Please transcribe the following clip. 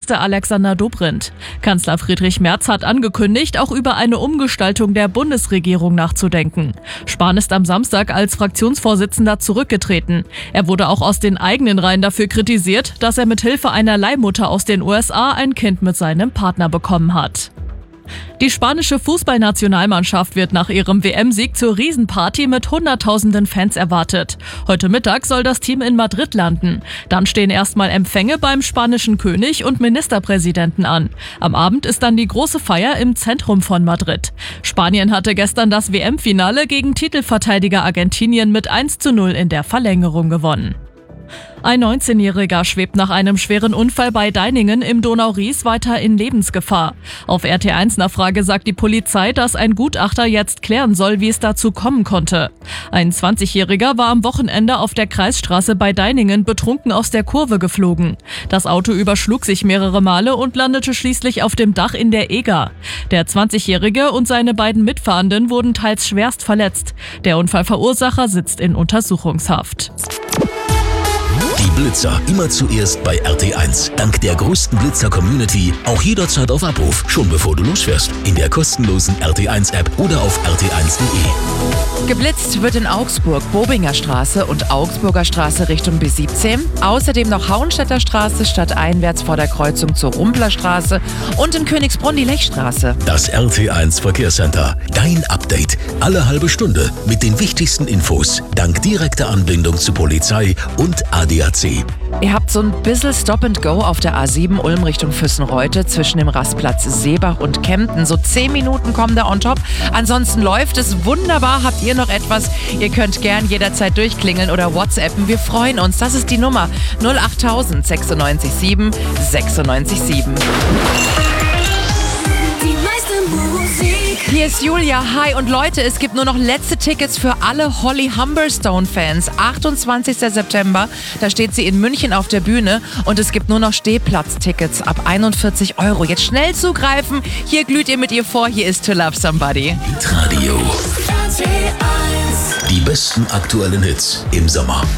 Premierminister Alexander Dobrindt. Kanzler Friedrich Merz hat angekündigt, auch über eine Umgestaltung der Bundesregierung nachzudenken. Spahn ist am Samstag als Fraktionsvorsitzender zurückgetreten. Er wurde auch aus den eigenen Reihen dafür kritisiert, dass er mit Hilfe einer Leihmutter aus den USA ein Kind mit seinem Partner bekommen hat. Die spanische Fußballnationalmannschaft wird nach ihrem WM-Sieg zur Riesenparty mit Hunderttausenden Fans erwartet. Heute Mittag soll das Team in Madrid landen. Dann stehen erstmal Empfänge beim spanischen König und Ministerpräsidenten an. Am Abend ist dann die große Feier im Zentrum von Madrid. Spanien hatte gestern das WM-Finale gegen Titelverteidiger Argentinien mit 1:0 in der Verlängerung gewonnen. Ein 19-Jähriger schwebt nach einem schweren Unfall bei Deiningen im Donau-Ries weiter in Lebensgefahr. Auf RT1-Nachfrage sagt die Polizei, dass ein Gutachter jetzt klären soll, wie es dazu kommen konnte. Ein 20-Jähriger war am Wochenende auf der Kreisstraße bei Deiningen betrunken aus der Kurve geflogen. Das Auto überschlug sich mehrere Male und landete schließlich auf dem Dach in der Eger. Der 20-Jährige und seine beiden Mitfahrenden wurden teils schwerst verletzt. Der Unfallverursacher sitzt in Untersuchungshaft. Die Blitzer immer zuerst bei RT1. Dank der größten Blitzer-Community auch jederzeit auf Abruf, schon bevor du losfährst. In der kostenlosen RT1-App oder auf rt1.de. Geblitzt wird in Augsburg Bobinger Straße und Augsburger Straße Richtung B17. Außerdem noch Hauenstädter Straße stadteinwärts vor der Kreuzung zur Rumpler Straße und in Königsbrunn die Lechstraße. Das RT1 Verkehrscenter. Dein Update. Alle halbe Stunde mit den wichtigsten Infos. Dank direkter Anbindung zu Polizei und ADAC. Ihr habt so ein bisschen Stop and Go auf der A7 Ulm Richtung Füssenreute zwischen dem Rastplatz Seebach und Kempten. So 10 Minuten kommen da on top. Ansonsten läuft es wunderbar. Habt ihr noch etwas? Ihr könnt gern jederzeit durchklingeln oder WhatsAppen. Wir freuen uns. Das ist die Nummer 08000 96 7 96 7. Hier ist Julia, hi und Leute, es gibt nur noch letzte Tickets für alle Holly Humberstone-Fans. 28. September, da steht sie in München auf der Bühne und es gibt nur noch Stehplatztickets ab 41 €. Jetzt schnell zugreifen, hier glüht ihr mit ihr vor, hier ist To Love Somebody. Hitradio. Die besten aktuellen Hits im Sommer.